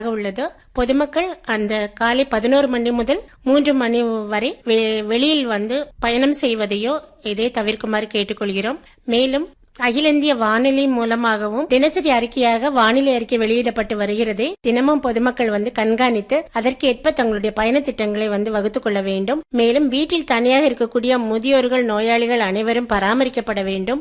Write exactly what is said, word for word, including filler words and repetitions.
உள்ளது. பொதுமக்கள் அந்த காலை பதினோரு மணி முதல் மூன்று மணி வரை வெ- வெளியில் வந்து பயணம் செய்வதையோ இதை தவிர்க்குமாறு கேட்டுக்கொள்கிறோம். மேலும் அகில இந்திய வானொலி மூலமாகவும் தினசரி அறிக்கையாக வானிலை அறிக்கை வெளியிடப்பட்டு வருகிறது. தினமும் பொதுமக்கள் வந்து கண்காணித்து அதற்கேற்ப தங்களுடைய பயண திட்டங்களை வந்து வகுத்துக் கொள்ள வேண்டும். மேலும் வீட்டில் தனியாக இருக்கக்கூடிய முதியோர்கள், நோயாளிகள் அனைவரும் பராமரிக்கப்பட வேண்டும்.